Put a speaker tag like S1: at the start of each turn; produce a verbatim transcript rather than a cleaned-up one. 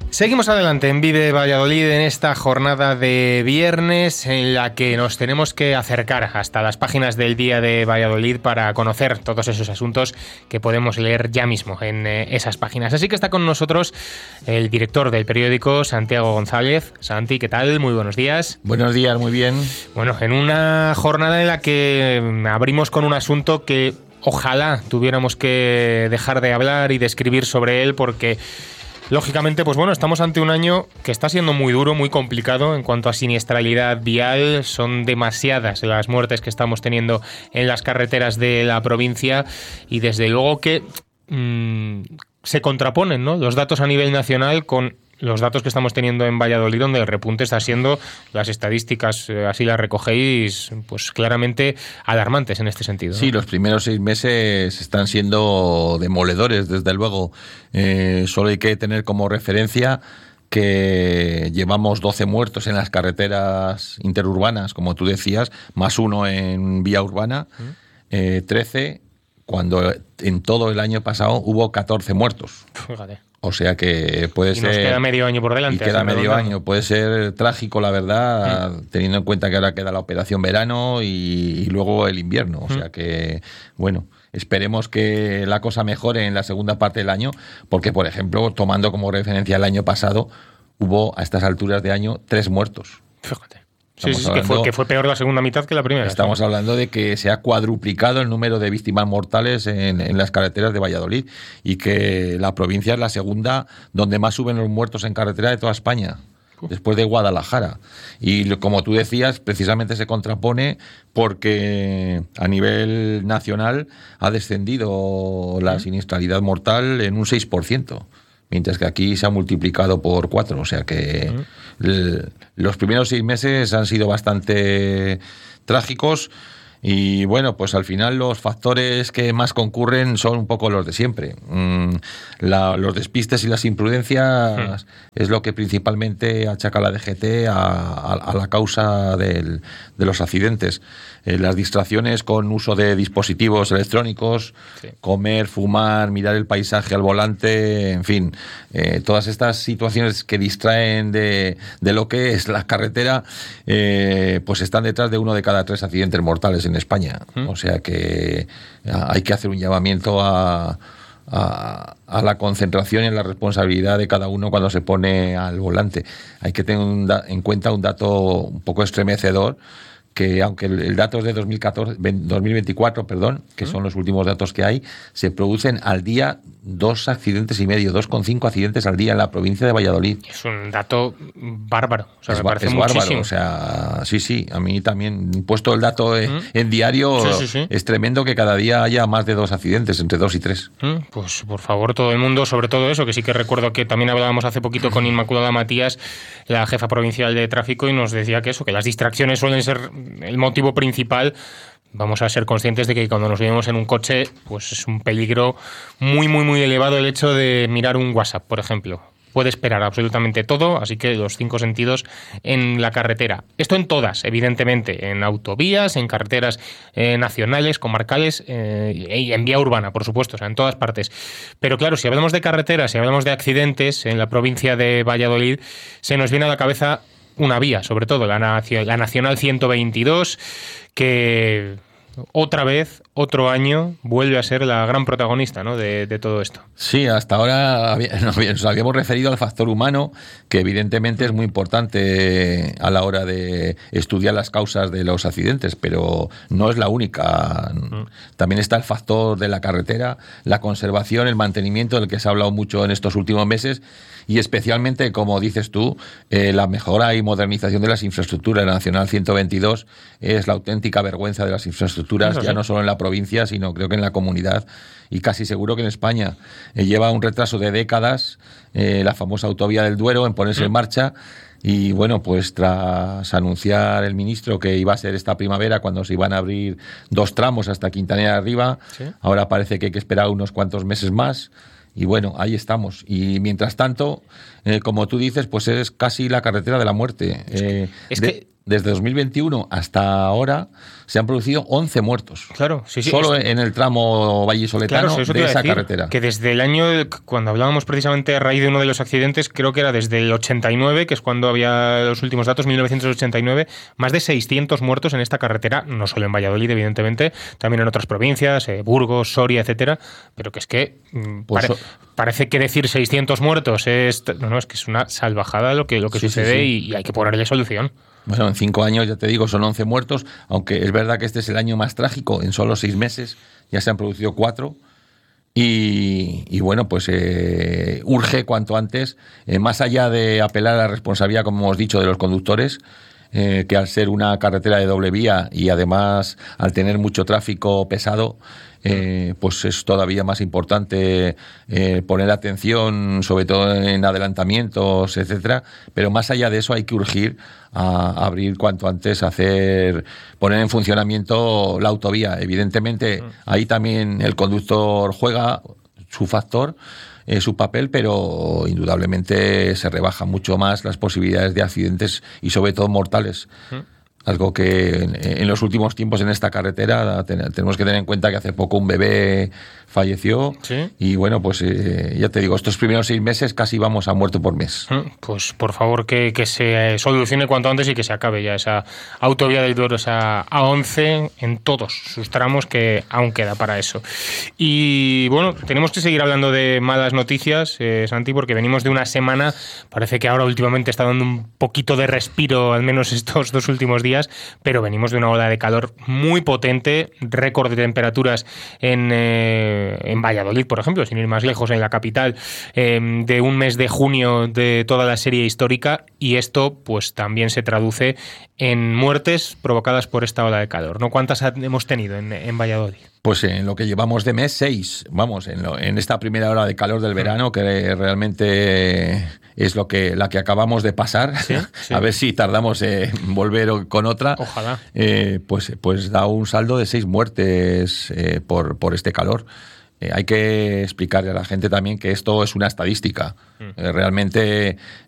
S1: Seguimos adelante en Vive Valladolid en esta jornada de viernes en la que nos tenemos que acercar hasta las páginas del Día de Valladolid para conocer todos esos asuntos que podemos leer ya mismo en eh, esas páginas. Así que está con nosotros el director del periódico, Santiago González. Santi, ¿qué tal? Muy buenos días.
S2: Buenos días, muy bien.
S1: Bueno, en una jornada en la que abrimos con un asunto que ojalá tuviéramos que dejar de hablar y de escribir sobre él porque... lógicamente, pues bueno, estamos ante un año que está siendo muy duro, muy complicado en cuanto a siniestralidad vial. Son demasiadas las muertes que estamos teniendo en las carreteras de la provincia y desde luego que mmm, se contraponen, ¿no?, los datos a nivel nacional con los datos que estamos teniendo en Valladolid, donde el repunte está siendo, las estadísticas, eh, así las recogéis, pues claramente alarmantes en este sentido, ¿no?
S2: Sí, los primeros seis meses están siendo demoledores, desde luego. Eh, solo hay que tener como referencia que llevamos doce muertos en las carreteras interurbanas, como tú decías, más uno en vía urbana, eh, trece, cuando en todo el año pasado hubo catorce muertos.
S1: Fíjate.
S2: O sea que puede
S1: y
S2: ser...
S1: nos queda medio año por delante.
S2: Y queda medio año. Puede ser trágico, la verdad, mm. teniendo en cuenta que ahora queda la operación verano y, y luego el invierno. O mm. sea que, bueno, esperemos que la cosa mejore en la segunda parte del año, porque, por ejemplo, tomando como referencia el año pasado, hubo a estas alturas de año tres muertos.
S1: Fíjate. Sí, sí, hablando, que, fue, que fue peor la segunda mitad que la primera.
S2: Estamos
S1: ¿sí?
S2: hablando de que se ha cuadruplicado el número de víctimas mortales en, en las carreteras de Valladolid y que la provincia es la segunda donde más suben los muertos en carretera de toda España, después de Guadalajara. Y como tú decías, precisamente se contrapone porque a nivel nacional ha descendido la siniestralidad mortal en un seis por ciento. Mientras que aquí se ha multiplicado por cuatro. O sea que uh-huh. el, los primeros seis meses han sido bastante trágicos. Y bueno, pues al final los factores que más concurren son un poco los de siempre. Mm, la, los despistes y las imprudencias uh-huh. es lo que principalmente achaca la D G T a, a, a la causa del, de los accidentes. Eh, las distracciones con uso de dispositivos electrónicos, sí. comer, fumar, mirar el paisaje al volante, en fin, eh, todas estas situaciones que distraen de, de lo que es la carretera, eh, pues están detrás de uno de cada tres accidentes mortales en España. ¿Mm? O sea que hay que hacer un llamamiento a, a, a la concentración y a la responsabilidad de cada uno cuando se pone al volante. Hay que tener un da- en cuenta un dato un poco estremecedor, que aunque el dato es de dos mil catorce, dos mil veinticuatro, perdón, que son los últimos datos que hay, se producen al día dos accidentes y medio, dos coma cinco accidentes al día en la provincia de Valladolid.
S1: Es un dato bárbaro. O sea,
S2: es
S1: me parece
S2: es
S1: muchísimo.
S2: bárbaro, o sea, sí, sí, a mí también, puesto el dato en, ¿Mm? en diario, sí, sí, sí. es tremendo que cada día haya más de dos accidentes, entre dos y tres.
S1: ¿Mm? Pues por favor, todo el mundo, sobre todo eso, que sí que recuerdo que también hablábamos hace poquito con Inmaculada Matías, la jefa provincial de tráfico, y nos decía que eso, que las distracciones suelen ser el motivo principal. Vamos a ser conscientes de que cuando nos subimos en un coche, pues es un peligro muy, muy, muy elevado el hecho de mirar un WhatsApp, por ejemplo. Puede esperar absolutamente todo, así que los cinco sentidos en la carretera. Esto en todas, evidentemente, en autovías, en carreteras eh, nacionales, comarcales eh, y en vía urbana, por supuesto, o sea, en todas partes. Pero claro, si hablamos de carreteras, si hablamos de accidentes en la provincia de Valladolid, se nos viene a la cabeza una vía, sobre todo la, nacio- la Nacional ciento veintidós, que otra vez, otro año, vuelve a ser la gran protagonista, ¿no?, de, de todo esto.
S2: Sí, hasta ahora había, nos habíamos referido al factor humano, que evidentemente es muy importante a la hora de estudiar las causas de los accidentes, pero no es la única. También está el factor de la carretera, la conservación, el mantenimiento, del que se ha hablado mucho en estos últimos meses, y especialmente, como dices tú, eh, la mejora y modernización de las infraestructuras. La Nacional ciento veintidós es la auténtica vergüenza de las infraestructuras, ya no solo en la provincia, sino creo que en la comunidad, y casi seguro que en España. Eh, lleva un retraso de décadas, eh, la famosa autovía del Duero, en ponerse en marcha. Y bueno, pues tras anunciar el ministro que iba a ser esta primavera cuando se iban a abrir dos tramos hasta Quintanilla arriba, ¿sí? Ahora parece que hay que esperar unos cuantos meses más. Y bueno, ahí estamos. Y mientras tanto, eh, como tú dices, pues es casi la carretera de la muerte. Eh,
S1: es
S2: de,
S1: que
S2: desde dos mil veintiuno hasta ahora se han producido once muertos.
S1: Claro, sí, sí.
S2: Solo
S1: es...
S2: en el tramo vallisoletano
S1: claro, eso
S2: de esa
S1: decir,
S2: carretera.
S1: Que desde el año, cuando hablábamos precisamente a raíz de uno de los accidentes, creo que era desde el ochenta y nueve, que es cuando había los últimos datos, mil novecientos ochenta y nueve, más de seiscientos muertos en esta carretera, no solo en Valladolid, evidentemente, también en otras provincias, eh, Burgos, Soria, etcétera, pero que es que pues pare, so... parece que decir seiscientos muertos es, no, no, es que es una salvajada lo que, lo que sí, sucede sí, sí. Y, y hay que ponerle solución.
S2: Bueno, en cinco años, ya te digo, son once muertos, aunque es verdad que este es el año más trágico. En solo seis meses ya se han producido cuatro. Y, y bueno, pues eh, urge cuanto antes, eh, más allá de apelar a la responsabilidad, como hemos dicho, de los conductores, eh, que al ser una carretera de doble vía y además al tener mucho tráfico pesado, Eh, pues es todavía más importante eh, poner atención, sobre todo en adelantamientos, etcétera. Pero más allá de eso hay que urgir a, a abrir cuanto antes, a hacer, poner en funcionamiento la autovía. Evidentemente, ahí también el conductor juega su factor, eh, su papel, pero indudablemente se rebajan mucho más las posibilidades de accidentes y sobre todo mortales. Algo que en, en los últimos tiempos en esta carretera ten, tenemos que tener en cuenta que hace poco un bebé falleció. ¿Sí? Y bueno, pues eh, ya te digo, estos primeros seis meses casi vamos a muerto por mes.
S1: Pues por favor que, que se solucione cuanto antes y que se acabe ya esa autovía del Duero, esa A once en todos sus tramos, que aún queda para eso. Y bueno, tenemos que seguir hablando de malas noticias, eh, Santi, porque venimos de una semana, parece que ahora últimamente está dando un poquito de respiro, al menos estos dos últimos días, pero venimos de una ola de calor muy potente, récord de temperaturas en, eh, en Valladolid, por ejemplo, sin ir más lejos, en la capital, eh, de un mes de junio de toda la serie histórica, y esto pues también se traduce en muertes provocadas por esta ola de calor, ¿no? ¿Cuántas hemos tenido en, en Valladolid?
S2: Pues en lo que llevamos de mes, seis. Vamos, en, lo, en esta primera hora de calor del verano, que realmente es lo que la que acabamos de pasar. ¿Sí? Sí. A ver si tardamos en volver con otra.
S1: Ojalá.
S2: Eh, pues, pues da un saldo de seis muertes eh, por, por este calor. Eh, hay que explicarle a la gente también que esto es una estadística. Mm. Eh, realmente